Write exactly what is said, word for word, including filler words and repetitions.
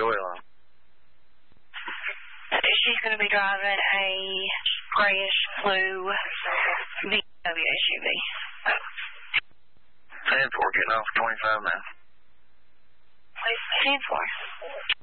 Joyline. She's going to be driving a grayish blue V W S U V. ten four, getting off twenty-five now. ten four.